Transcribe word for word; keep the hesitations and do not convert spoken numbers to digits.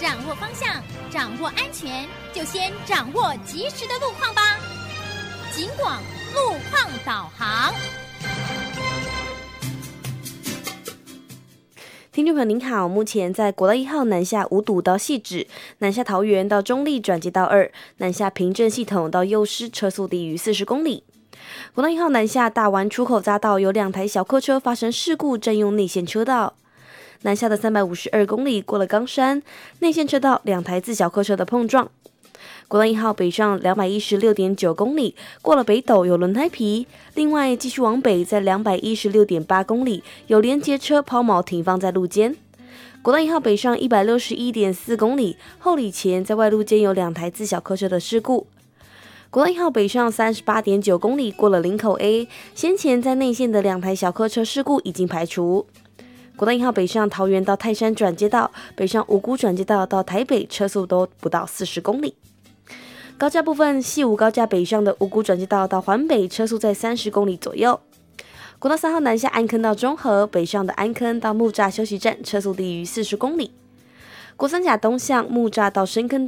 掌握方向，掌握安全，就先掌握及时的路况吧。警广路况导航。 听众朋友您好，目前在国道一号南下五堵到汐止，南下桃园到中立转接道二，南下平镇系统到幼师，车速低于四十公里。国道一号南下大湾出口匝道有两台小客车发生事故，占用内线车道。南下的三百五十二公里过了冈山，内线车道两台自小客车的碰撞。国道一号北上两百一十六点九公里，过了北斗有轮胎皮。另外继续往北，在两百一十六点八公里有连接车抛锚停放在路肩。国道一号北上一百六十一点四公里，后里前在外路间有两台自小客车的事故。国道一号北上三十八点九公里，过了林口 A， 先前在内线的两台小客车事故已经排除。国道一号北上桃园到泰山转接道，北上五股转接道到台北，车速都不到四十公里。高架部分，西武高架北上的五股转接道到环北，车速在三十公里左右。国道三号南下安坑到中和，北上的安坑到木栅休息站，车速低于四十公里。国三甲东向木栅到深坑